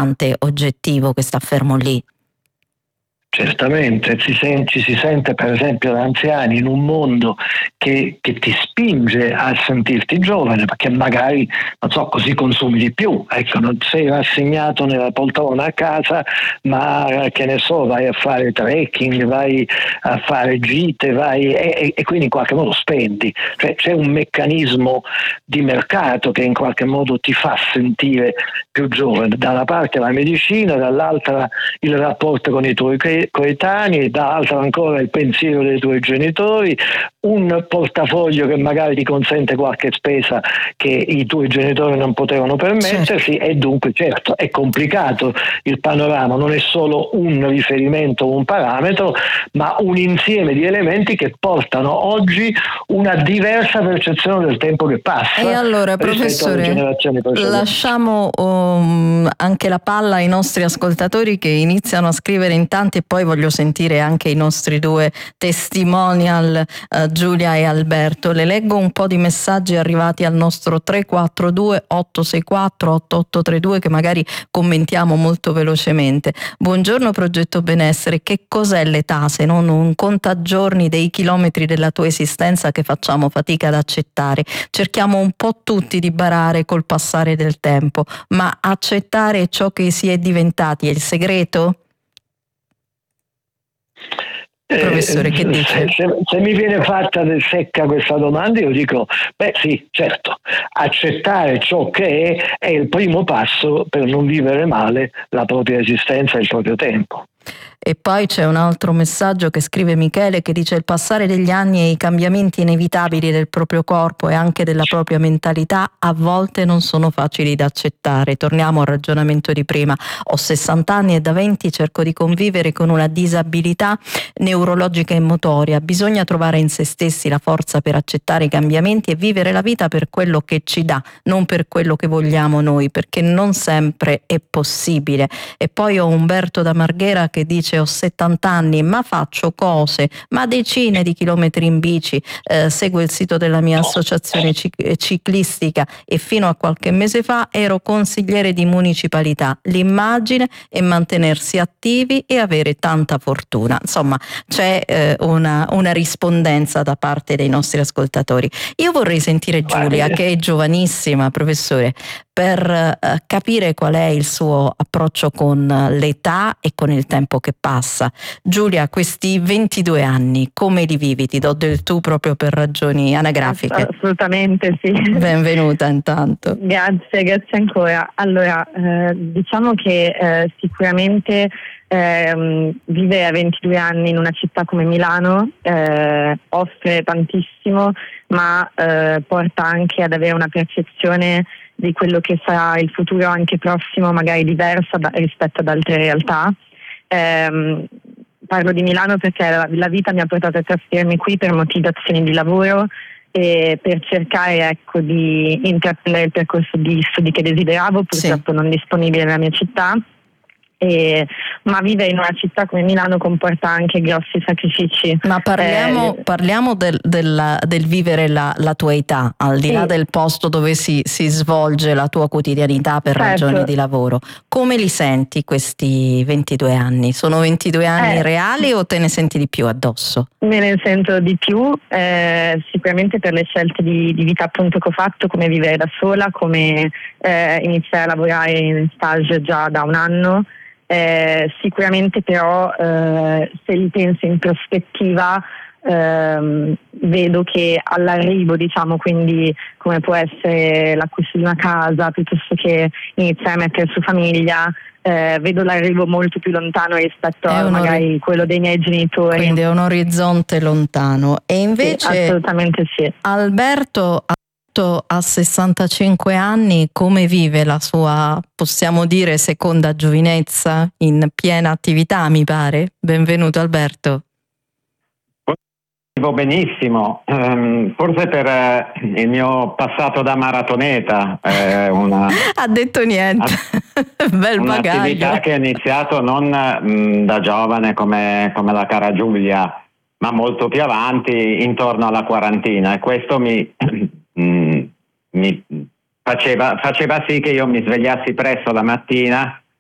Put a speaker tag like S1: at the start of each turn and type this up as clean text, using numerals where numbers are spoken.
S1: importante, oggettivo questo affermo lì.
S2: Certamente, ci si sente per esempio da anziani in un mondo che ti spinge a sentirti giovane, perché magari, non so, così consumi di più, ecco, non sei rassegnato nella poltrona a casa, ma che ne so, vai a fare trekking, vai a fare gite, e quindi in qualche modo spendi, cioè c'è un meccanismo di mercato che in qualche modo ti fa sentire più giovane, da una parte la medicina, dall'altra il rapporto con i tuoi coetanei, dall'altra ancora il pensiero dei tuoi genitori, un portafoglio che magari ti consente qualche spesa che i tuoi genitori non potevano permettersi, e dunque certo è complicato il panorama, non è solo un riferimento, un parametro, ma un insieme di elementi che portano oggi una diversa percezione del tempo che passa.
S1: E allora, professore, lasciamo anche la palla ai nostri ascoltatori che iniziano a scrivere in tanti, e poi voglio sentire anche i nostri due testimonial, Giulia e Alberto. Le leggo un po' di messaggi arrivati al nostro 342 864 8832 che magari commentiamo molto velocemente. Buongiorno Progetto Benessere, che cos'è l'età se non un contagiorni dei chilometri della tua esistenza che facciamo fatica ad accettare? Cerchiamo un po' tutti di barare col passare del tempo, ma accettare ciò che si è diventati è il segreto? Professore, che dice?
S2: Se mi viene fatta del secca questa domanda, io dico, beh sì, certo, accettare ciò che è il primo passo per non vivere male la propria esistenza e il proprio tempo.
S1: E poi c'è un altro messaggio che scrive Michele, che dice: il passare degli anni e i cambiamenti inevitabili del proprio corpo e anche della propria mentalità a volte non sono facili da accettare. Torniamo al ragionamento di prima. Ho 60 anni e da 20 cerco di convivere con una disabilità neurologica e motoria. Bisogna trovare in se stessi la forza per accettare i cambiamenti e vivere la vita per quello che ci dà, non per quello che vogliamo noi, perché non sempre è possibile. E poi ho Umberto da Marghera che dice: ho 70 anni ma faccio cose, ma decine di chilometri in bici, seguo il sito della mia associazione ciclistica e fino a qualche mese fa ero consigliere di municipalità. L'immagine è mantenersi attivi e avere tanta fortuna. Insomma, c'è una rispondenza da parte dei nostri ascoltatori. Io vorrei sentire Giulia, che è giovanissima, professore, per capire qual è il suo approccio con l'età e con il tempo che passa. Giulia, questi 22 anni, come li vivi? Ti do del tu proprio per ragioni anagrafiche.
S3: Assolutamente sì.
S1: Benvenuta intanto.
S3: Grazie ancora. Allora, diciamo che sicuramente vivere a 22 anni in una città come Milano offre tantissimo, ma porta anche ad avere una percezione di quello che sarà il futuro anche prossimo, magari diversa rispetto ad altre realtà. Parlo di Milano perché la vita mi ha portato a trasferirmi qui per motivazioni di lavoro e per cercare di intraprendere il percorso di studi che desideravo, purtroppo non disponibile nella mia città. Ma vivere in una città come Milano comporta anche grossi sacrifici.
S1: Ma parliamo del vivere la tua età, al di là del posto dove si svolge la tua quotidianità per ragioni di lavoro. Come li senti questi 22 anni? Sono 22 anni reali o te ne senti di più addosso?
S3: Me ne sento di più, sicuramente per le scelte di vita appunto che ho fatto, come vivere da sola, come iniziare a lavorare in stage già da un anno. Sicuramente però se li penso in prospettiva vedo che all'arrivo, diciamo, quindi come può essere l'acquisto di una casa piuttosto che iniziare a mettere su famiglia, vedo l'arrivo molto più lontano rispetto a magari quello dei miei genitori.
S1: Quindi è un orizzonte lontano. E invece
S3: sì, assolutamente sì.
S1: Alberto a 65 anni come vive la sua, possiamo dire, seconda giovinezza in piena attività, mi pare? Benvenuto Alberto.
S4: Vivo benissimo, forse per il mio passato da maratoneta.
S1: Ha detto niente, bel bagaglio.
S4: Un'attività che ho iniziato non da giovane come la cara Giulia, ma molto più avanti, intorno alla quarantina, e questo mi faceva sì che io mi svegliassi presto la mattina